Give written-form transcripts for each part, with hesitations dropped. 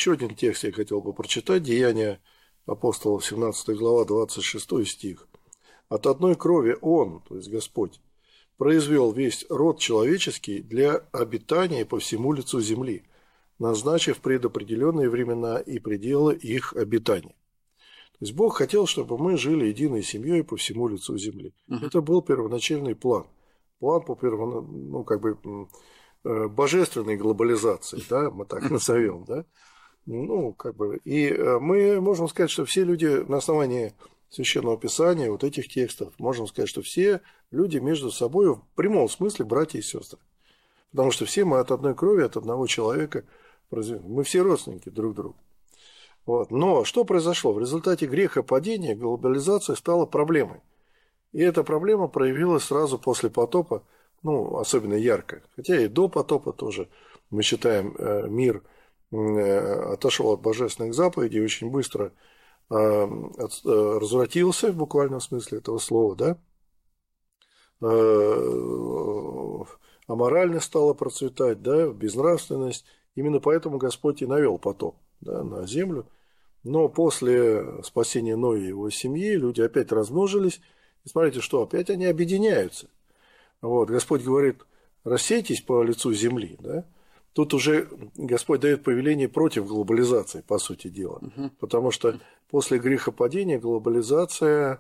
еще один текст я хотел бы прочитать. Деяния апостолов, 17 глава, 26 стих. «От одной крови Он, то есть Господь, произвел весь род человеческий для обитания по всему лицу земли, назначив предопределенные времена и пределы их обитания». То есть Бог хотел, чтобы мы жили единой семьей по всему лицу земли. Это был первоначальный план. План по божественной глобализации, да, мы так назовем, да. И мы можем сказать, что все люди на основании Священного Писания, вот этих текстов, можем сказать, что все люди между собой в прямом смысле братья и сестры. Потому что все мы от одной крови, от одного человека, мы все родственники друг другу. Вот. Но что произошло? В результате грехопадения глобализация стала проблемой. И эта проблема проявилась сразу после потопа, особенно ярко. Хотя и до потопа тоже, мы считаем, мир отошел от божественных заповедей, очень быстро развратился, в буквальном смысле этого слова, да? Аморальность стала процветать, да? Безнравственность. Именно поэтому Господь и навел потоп, да, на землю. Но после спасения Ноя и его семьи люди опять размножились. И смотрите, что опять они объединяются. Вот, Господь говорит: рассейтесь по лицу земли, да? Тут уже Господь дает повеление против глобализации, по сути дела. Потому что после грехопадения глобализация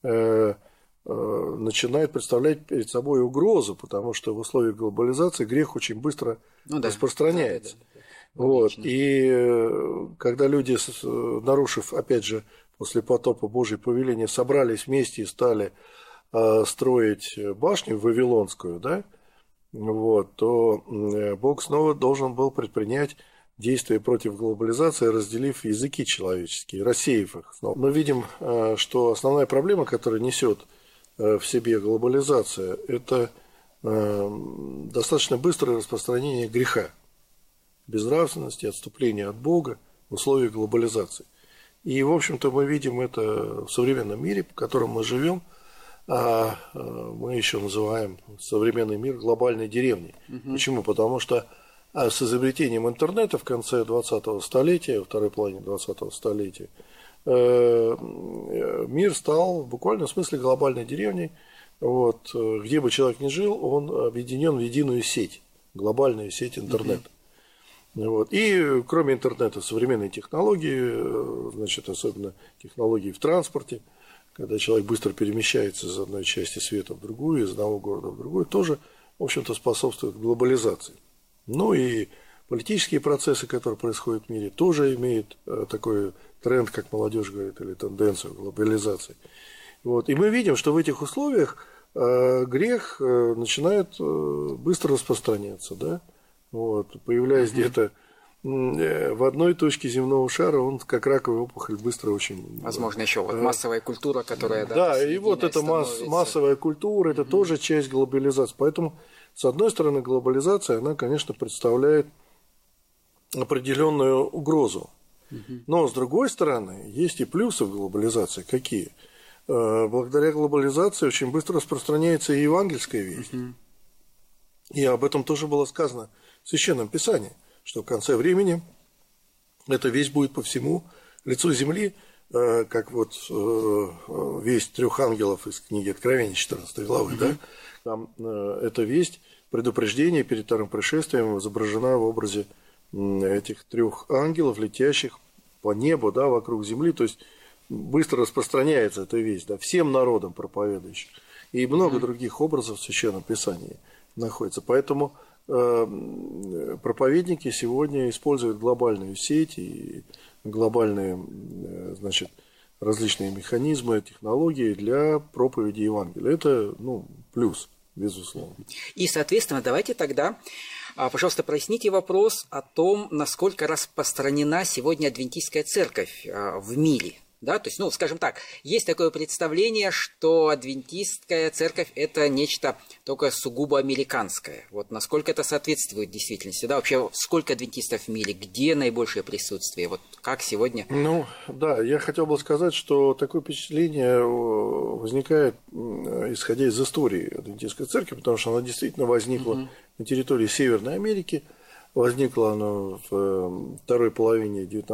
начинает представлять перед собой угрозу, потому что в условиях глобализации грех очень быстро распространяется. Вот. И когда люди, нарушив, опять же, после потопа Божье повеление, собрались вместе и стали строить башню Вавилонскую, да, вот, то Бог снова должен был предпринять действия против глобализации, разделив языки человеческие, рассеяв их снова. Мы видим, что основная проблема, которая несет в себе глобализация, это достаточно быстрое распространение греха, безнравственности, отступления от Бога в условиях глобализации. И, в общем-то, мы видим это в современном мире, в котором мы живем. А мы еще называем современный мир глобальной деревней. Почему? Потому что с изобретением интернета в конце 20-го столетия, во второй половине 20-го столетия, мир стал в буквальном смысле глобальной деревней. Вот, где бы человек ни жил, он объединен в единую сеть, глобальную сеть интернета. Вот. И кроме интернета, современные технологии, значит, особенно технологии в транспорте, когда человек быстро перемещается из одной части света в другую, из одного города в другой, тоже, в общем-то, способствует глобализации. Ну и политические процессы, которые происходят в мире, тоже имеют такой тренд, как молодежь говорит, или тенденцию глобализации. Вот. И мы видим, что в этих условиях грех начинает быстро распространяться, да? Вот. Появляясь где-то в одной точке земного шара, он как раковая опухоль быстро очень... Возможно, еще вот массовая культура, которая... Да, и вот эта массовая культура, это тоже часть глобализации. Поэтому, с одной стороны, глобализация, она, конечно, представляет определенную угрозу. Но, с другой стороны, есть и плюсы в глобализации. Какие? Благодаря глобализации очень быстро распространяется и евангельская весть. И об этом тоже было сказано в Священном Писании, что в конце времени эта весть будет по всему лицу земли, как вот весть 3 ангелов из книги Откровения 14 главы, да? Там эта весть, предупреждение перед вторым пришествием, изображена в образе этих 3 ангелов, летящих по небу, да, вокруг земли, то есть быстро распространяется эта весть, да, всем народам проповедующим. И много других образов в Священном Писании находится. Поэтому проповедники сегодня используют глобальную сеть и глобальные, значит, различные механизмы, технологии для проповеди Евангелия. Это, плюс, безусловно. И, соответственно, давайте тогда, пожалуйста, проясните вопрос о том, насколько распространена сегодня адвентистская церковь в мире. Да, то есть, скажем так, есть такое представление, что адвентистская церковь – это нечто только сугубо американское. Вот насколько это соответствует действительности? Да, вообще, сколько адвентистов в мире? Где наибольшее присутствие? Вот как сегодня? Да, я хотел бы сказать, что такое впечатление возникает, исходя из истории адвентистской церкви, потому что она действительно возникла на территории Северной Америки. Возникло оно в второй половине XIX